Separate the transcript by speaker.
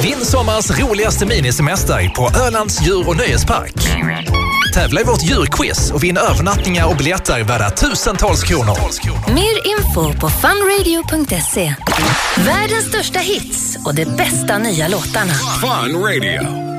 Speaker 1: Din sommars roligaste minisemester på Ölands djur- och nöjespark. Tävla i vårt djurquiz och vinn övernattningar och biljetter värda tusentals kronor.
Speaker 2: Mer info på funradio.se. Världens största hits och de bästa nya låtarna.
Speaker 3: Fun Radio.